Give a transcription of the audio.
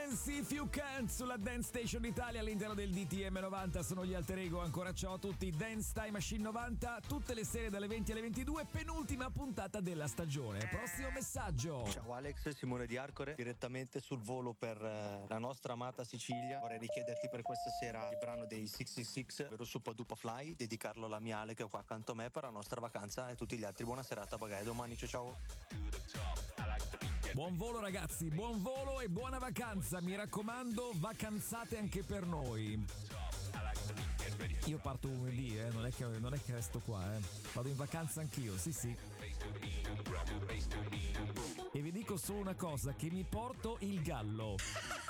Dance If You Can sulla Dance Station Italia all'interno del DTM 90. Sono gli Alter Ego, ancora ciao a tutti. Dance Time Machine 90 tutte le sere dalle 20 alle 22, penultima puntata della stagione. Prossimo messaggio. Ciao Alex, Simone di Arcore, direttamente sul volo per la nostra amata Sicilia. Vorrei richiederti per questa sera il brano dei 666, ovvero Suppa Dupa Fly, dedicarlo alla mia Ale che è qua accanto a me per la nostra vacanza e tutti gli altri. Buona serata, bagai, domani, ciao. Buon volo ragazzi, buon volo e buona vacanza, mi raccomando, vacanzate anche per noi. Io parto lunedì, non è che resto qua, vado in vacanza anch'io, sì. E vi dico solo una cosa, che mi porto il gallo.